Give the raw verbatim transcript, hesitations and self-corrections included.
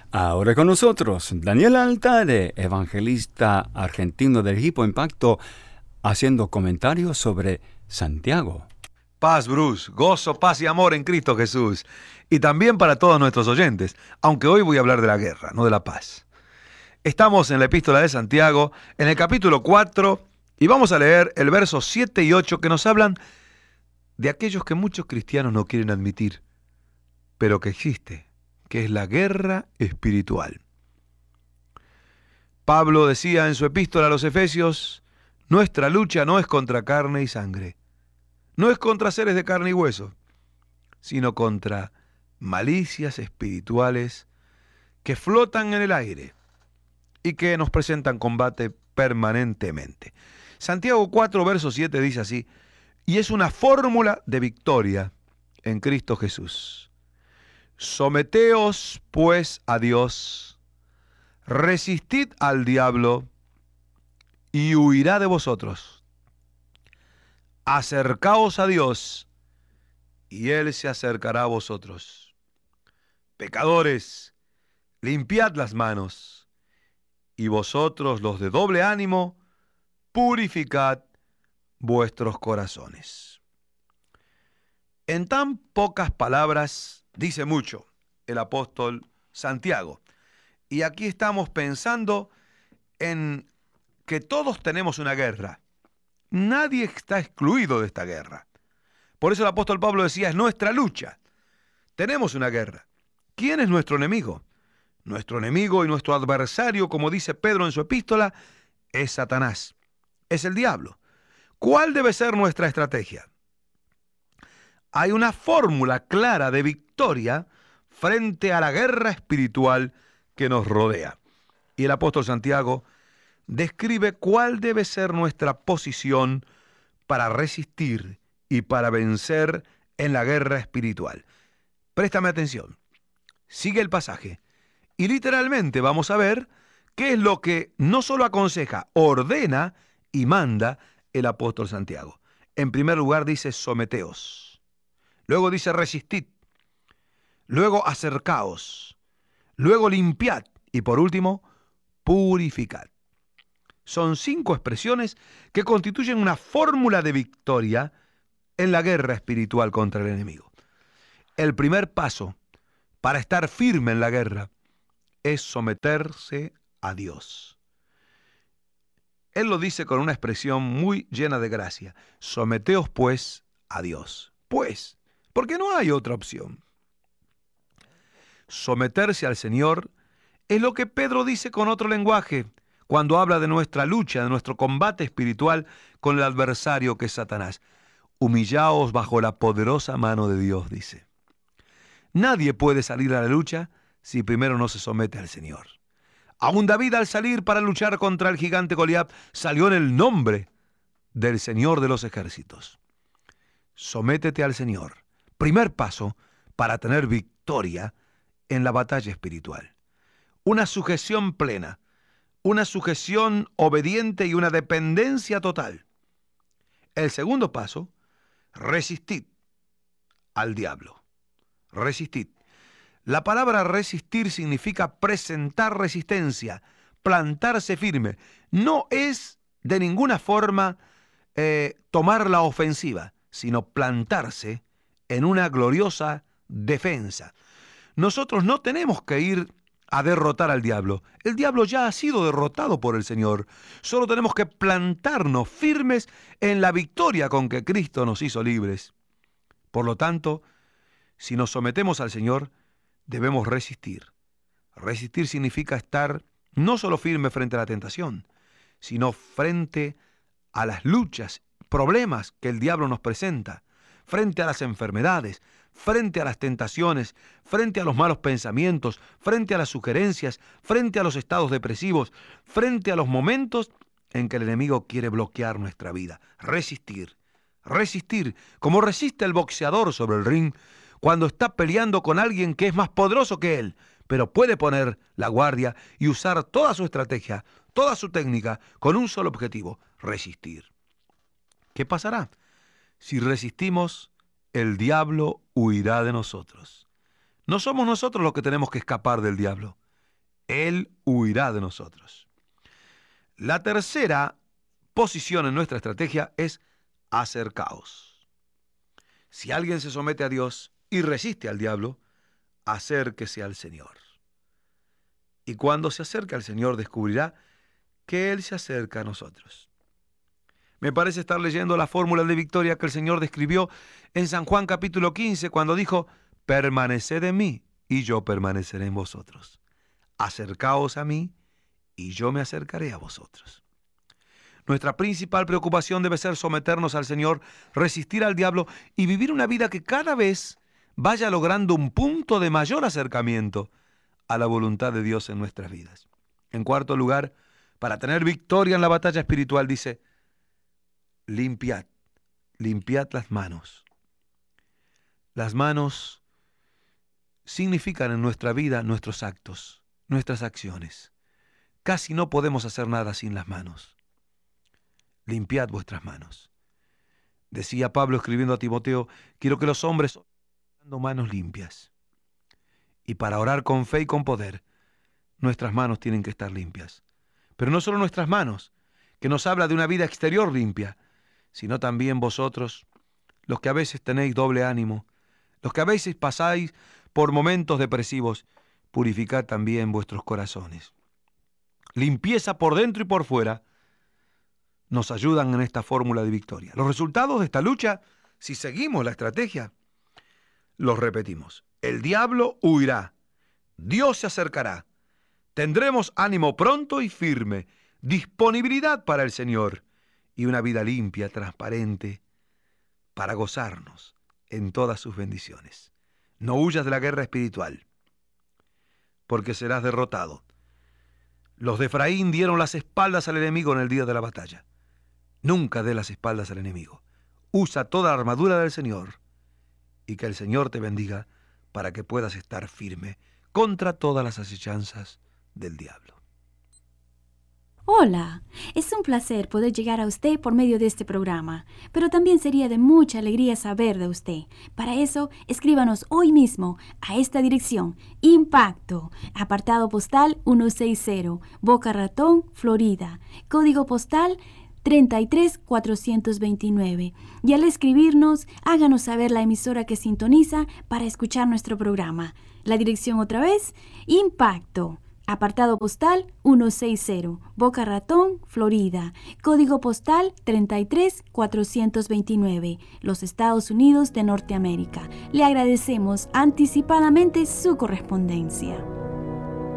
Ahora con nosotros, Daniel Altare, evangelista argentino del Hipo Impacto, haciendo comentarios sobre Santiago. Paz, Bruce, gozo, paz y amor en Cristo Jesús. Y también para todos nuestros oyentes, aunque hoy voy a hablar de la guerra, no de la paz. Estamos en la epístola de Santiago, en el capítulo cuatro, y vamos a leer el verso siete y ocho que nos hablan de aquellos que muchos cristianos no quieren admitir, pero que existe, que es la guerra espiritual. Pablo decía en su epístola a los Efesios, nuestra lucha no es contra carne y sangre, no es contra seres de carne y hueso, sino contra malicias espirituales que flotan en el aire y que nos presentan combate permanentemente. Santiago cuatro, verso siete dice así, y es una fórmula de victoria en Cristo Jesús. Someteos pues a Dios, resistid al diablo y huirá de vosotros. Acercaos a Dios y Él se acercará a vosotros. Pecadores, limpiad las manos, y vosotros los de doble ánimo, purificad vuestros corazones. En tan pocas palabras dice mucho el apóstol Santiago. Y aquí estamos pensando en que todos tenemos una guerra. Nadie está excluido de esta guerra. Por eso el apóstol Pablo decía, es nuestra lucha. Tenemos una guerra. ¿Quién es nuestro enemigo? Nuestro enemigo y nuestro adversario, como dice Pedro en su epístola, es Satanás, es el diablo. ¿Cuál debe ser nuestra estrategia? Hay una fórmula clara de victoria frente a la guerra espiritual que nos rodea. Y el apóstol Santiago describe cuál debe ser nuestra posición para resistir y para vencer en la guerra espiritual. Préstame atención. Sigue el pasaje. Y literalmente vamos a ver qué es lo que no solo aconseja, ordena y manda el apóstol Santiago. En primer lugar dice someteos. Luego dice resistid. Luego acercaos. Luego limpiad. Y por último, purificad. Son cinco expresiones que constituyen una fórmula de victoria en la guerra espiritual contra el enemigo. El primer paso para estar firme en la guerra es someterse a Dios. Él lo dice con una expresión muy llena de gracia. Someteos pues a Dios. Pues, porque no hay otra opción. Someterse al Señor es lo que Pedro dice con otro lenguaje cuando habla de nuestra lucha, de nuestro combate espiritual con el adversario que es Satanás. Humillaos bajo la poderosa mano de Dios, dice. Nadie puede salir a la lucha si primero no se somete al Señor. Aún David, al salir para luchar contra el gigante Goliat, salió en el nombre del Señor de los ejércitos. Sométete al Señor. Primer paso para tener victoria en la batalla espiritual. Una sujeción plena, una sujeción obediente y una dependencia total. El segundo paso, resistid al diablo. Resistid. La palabra resistir significa presentar resistencia, plantarse firme. No es de ninguna forma eh, tomar la ofensiva, sino plantarse en una gloriosa defensa. Nosotros no tenemos que ir a derrotar al diablo. El diablo ya ha sido derrotado por el Señor. Solo tenemos que plantarnos firmes en la victoria con que Cristo nos hizo libres. Por lo tanto, si nos sometemos al Señor, debemos resistir. Resistir significa estar no solo firme frente a la tentación, sino frente a las luchas, problemas que el diablo nos presenta, frente a las enfermedades, frente a las tentaciones, frente a los malos pensamientos, frente a las sugerencias, frente a los estados depresivos, frente a los momentos en que el enemigo quiere bloquear nuestra vida. Resistir, resistir, como resiste el boxeador sobre el ring cuando está peleando con alguien que es más poderoso que él, pero puede poner la guardia y usar toda su estrategia, toda su técnica, con un solo objetivo, resistir. ¿Qué pasará? Si resistimos, el diablo huirá de nosotros. No somos nosotros los que tenemos que escapar del diablo. Él huirá de nosotros. La tercera posición en nuestra estrategia es acercaos. Si alguien se somete a Dios y resiste al diablo, acérquese al Señor. Y cuando se acerque al Señor, descubrirá que Él se acerca a nosotros. Me parece estar leyendo la fórmula de victoria que el Señor describió en San Juan capítulo quince, cuando dijo: permaneced en mí y yo permaneceré en vosotros. Acercaos a mí y yo me acercaré a vosotros. Nuestra principal preocupación debe ser someternos al Señor, resistir al diablo y vivir una vida que cada vez vaya logrando un punto de mayor acercamiento a la voluntad de Dios en nuestras vidas. En cuarto lugar, para tener victoria en la batalla espiritual, dice: limpiad, limpiad las manos. Las manos significan en nuestra vida nuestros actos, nuestras acciones. Casi no podemos hacer nada sin las manos. Limpiad vuestras manos. Decía Pablo escribiendo a Timoteo: quiero que los hombres tengan manos limpias. Y para orar con fe y con poder, nuestras manos tienen que estar limpias. Pero no solo nuestras manos, que nos habla de una vida exterior limpia, sino también vosotros, los que a veces tenéis doble ánimo, los que a veces pasáis por momentos depresivos, purificad también vuestros corazones. Limpieza por dentro y por fuera nos ayudan en esta fórmula de victoria. Los resultados de esta lucha, si seguimos la estrategia, los repetimos. El diablo huirá, Dios se acercará, tendremos ánimo pronto y firme, disponibilidad para el Señor y una vida limpia, transparente, para gozarnos en todas sus bendiciones. No huyas de la guerra espiritual, porque serás derrotado. Los de Efraín dieron las espaldas al enemigo en el día de la batalla. Nunca dé las espaldas al enemigo. Usa toda la armadura del Señor y que el Señor te bendiga para que puedas estar firme contra todas las acechanzas del diablo. Hola, es un placer poder llegar a usted por medio de este programa, pero también sería de mucha alegría saber de usted. Para eso, escríbanos hoy mismo a esta dirección: Impacto, apartado postal ciento sesenta, Boca Ratón, Florida, código postal treinta y tres mil cuatrocientos veintinueve. Y al escribirnos, háganos saber la emisora que sintoniza para escuchar nuestro programa. La dirección otra vez: Impacto, apartado postal ciento sesenta, Boca Ratón, Florida, código postal treinta y tres mil cuatrocientos veintinueve, los Estados Unidos de Norteamérica. Le agradecemos anticipadamente su correspondencia.